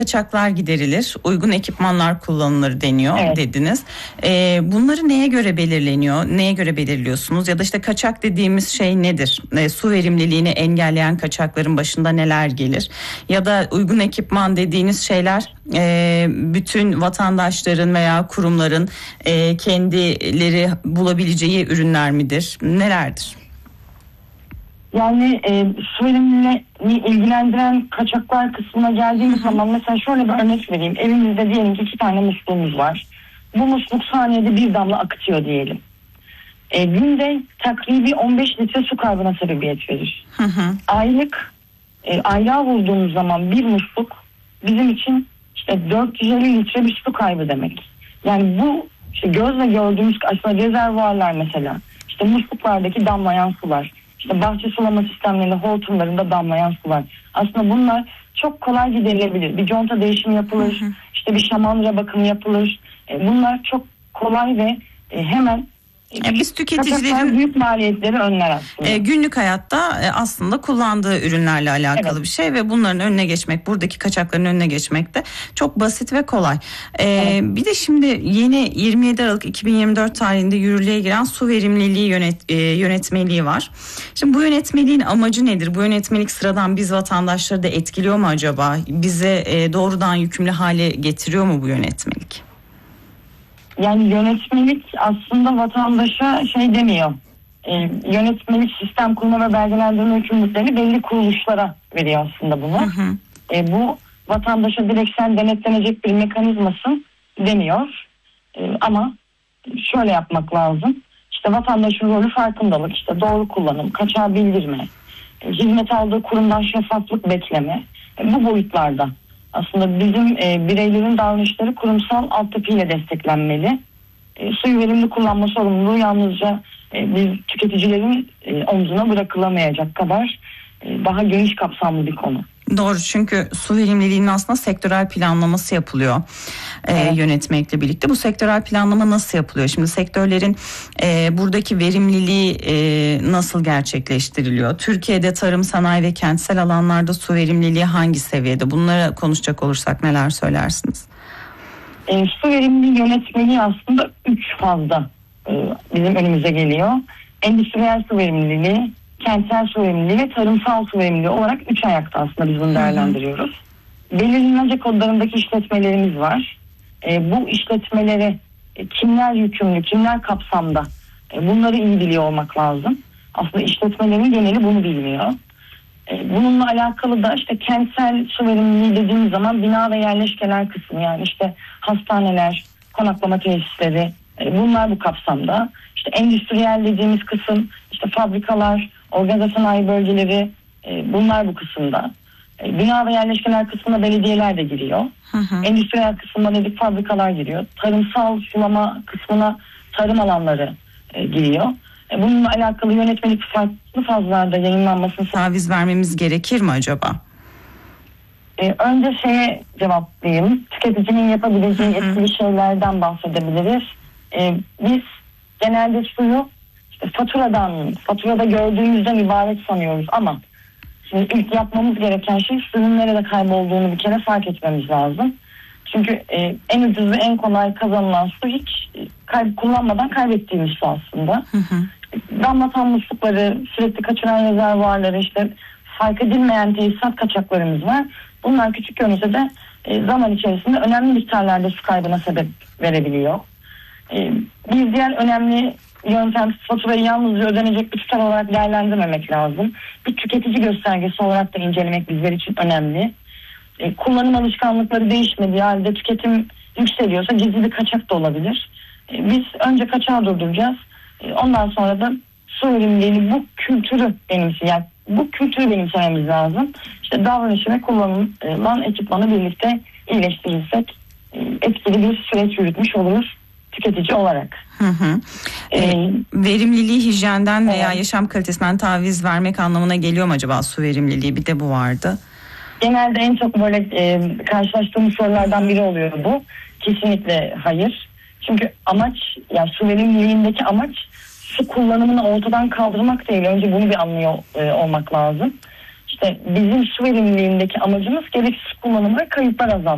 kaçaklar giderilir, uygun ekipmanlar kullanılır deniyor, Evet. dediniz. Bunları neye göre belirleniyor? Neye göre belirliyorsunuz? Ya da işte kaçak dediğimiz şey nedir? Su verimliliğini engelleyen kaçakların başında neler gelir? Ya da uygun ekipman dediğiniz şeyler bütün vatandaşların veya kurumların kendileri bulabileceği ürünler midir? Nelerdir? Yani su verimliliğini ilgilendiren kaçaklar kısmına geldiğimiz zaman mesela şöyle bir örnek vereyim. Evimizde diyelim ki 2 tane musluğumuz var. Bu musluk saniyede 1 damla akıtıyor diyelim. Günde takribi 15 litre su kaybına sebebiyet verir. Aylığa vurduğumuz zaman bir musluk bizim için işte 450 litre bir su kaybı demek. Yani bu işte gözle gördüğümüz aslında rezervuarlar mesela. İşte musluklardaki damlayan sular. İşte bahçe sulama sistemlerinde hortumlarında damlayan sular. Aslında bunlar çok kolay giderilebilir. Bir conta değişimi yapılır. İşte bir şamandıra bakımı yapılır. Bunlar çok kolay ve hemen biz tüketicilerin büyük maliyetleri önler aslında. Günlük hayatta aslında kullandığı ürünlerle alakalı bir şey ve bunların önüne geçmek, buradaki kaçakların önüne geçmek de çok basit ve kolay. Bir de şimdi yeni 27 Aralık 2024 tarihinde yürürlüğe giren su verimliliği yönetmeliği var. Şimdi bu yönetmeliğin amacı nedir? Bu yönetmelik sıradan biz vatandaşları da etkiliyor mu acaba? Bize doğrudan yükümlü hale getiriyor mu bu yönetmelik? Yani yönetmelik aslında vatandaşa şey demiyor. Yönetmelik sistem kurma ve belgelendirme yükümlülüklerini belli kuruluşlara veriyor aslında bunu. Bu vatandaşa direkt sen denetlenecek bir mekanizmasın demiyor. Ama şöyle yapmak lazım. İşte vatandaşın rolü farkındalık, işte doğru kullanım, kaçağı bildirme, hizmet aldığı kurumdan şeffaflık bekleme. Bu boyutlarda. Aslında bizim bireylerin davranışları kurumsal altyapıyla desteklenmeli. Suyu verimli kullanma sorumluluğu yalnızca biz tüketicilerin omzuna bırakılamayacak kadar daha geniş kapsamlı bir konu. Doğru, çünkü su verimliliğinin aslında sektörel planlaması yapılıyor yönetmekle birlikte. Bu sektörel planlama nasıl yapılıyor? Şimdi sektörlerin buradaki verimliliği nasıl gerçekleştiriliyor? Türkiye'de tarım, sanayi ve kentsel alanlarda su verimliliği hangi seviyede? Bunları konuşacak olursak neler söylersiniz? Su verimliliği yönetmeliği aslında 3 fazda bizim önümüze geliyor. Endüstriyel su verimliliği, kentsel su verimliliği ve tarımsal su verimliliği olarak 3 ayakta aslında biz bunu değerlendiriyoruz. Belirlenecek kodlarındaki işletmelerimiz var. Bu işletmeleri kimler yükümlü, kimler kapsamda bunları iyi biliyor olmak lazım. Aslında işletmelerin geneli bunu bilmiyor. Bununla alakalı da işte kentsel su verimliliği dediğimiz zaman bina ve yerleşkeler kısmı, yani işte hastaneler, konaklama tesisleri, bunlar bu kapsamda. İşte endüstriyel dediğimiz kısım, işte fabrikalar, organize sanayi bölgeleri, bunlar bu kısımda. Bina ve yerleşkeler kısmına belediyeler de giriyor. Endüstriyel kısmına dedik fabrikalar giriyor. Tarımsal sulama kısmına tarım alanları giriyor. Bununla alakalı yönetmelik farklı fazlarda yayınlanmasını taviz vermemiz gerekir mi acaba? Önce şeye cevaplayayım. Tüketicinin yapabileceği etkili şeylerden bahsedebiliriz. Biz genelde suyu işte faturada gördüğümüzden ibaret sanıyoruz ama şimdi ilk yapmamız gereken şey suyun nerede kaybolduğunu bir kere fark etmemiz lazım. Çünkü en ucuz ve en kolay kazanılan su hiç kullanmadan kaybettiğimiz su aslında. Damlatan muslukları, sürekli kaçıran rezervuarları, işte fark edilmeyen tesisat kaçaklarımız var. Bunlar küçük görünse de zaman içerisinde önemli miktarlarda su kaybına sebep verebiliyor. Bir diğer önemli yöntem, faturayı yalnızca ödenecek bir tutar olarak değerlendirmemek lazım. Bir tüketici göstergesi olarak da incelemek bizler için önemli. Kullanım alışkanlıkları değişmediği halde tüketim yükseliyorsa gizli bir kaçak da olabilir. Biz önce kaçağı durduracağız. Ondan sonra da su verimliliğini, bu kültürü benimsememiz lazım. İşte davranışı ve kullanılan ekipmanı birlikte iyileştirirsek etkili bir süreç yürütmüş oluruz tüketici olarak. Verimliliği hijyenden veya yaşam kalitesinden taviz vermek anlamına geliyor mu acaba su verimliliği? Bir de bu vardı. Genelde en çok böyle karşılaştığımız sorulardan biri oluyor bu. Kesinlikle hayır. Çünkü amaç, yani su verimliliğindeki amaç su kullanımını ortadan kaldırmak değil. Önce bunu bir anlıyor olmak lazım. İşte bizim su verimliliğindeki amacımız gereksiz kullanım ve kayıplar azaltmak.